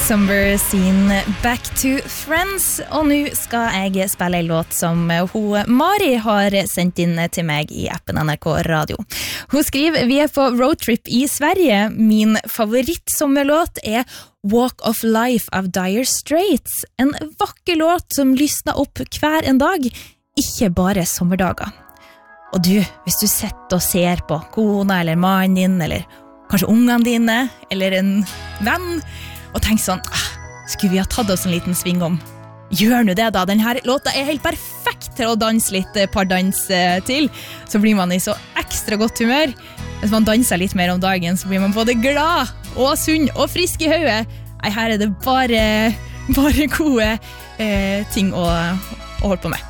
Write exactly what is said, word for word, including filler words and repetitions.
Cucumber sin Back to Friends, og nå skal jeg spille en låt som hun Mari har sendt inn til meg i appen N R K Radio. Hun skriver, vi er på roadtrip i Sverige. Min favorittsommerlåt er Walk of Life av Dire Straits. En vakker låt som lysner opp hver en dag, ikke bare sommerdager. Og du, hvis du sitter og ser på kona eller mannen din, eller kanskje ungene dine, eller en venn, og tenker sånn, ah, skulle vi ha tatt oss en liten sving om? Gjør nå det da, denne låta er helt perfekt til å danse litt pardans til. Så blir man i så ekstra godt humør. Hvis man danser litt mer om dagen, så blir man både glad og sunn og frisk i hodet. Nei, her er det bare, bare gode eh, ting å, å holde på med.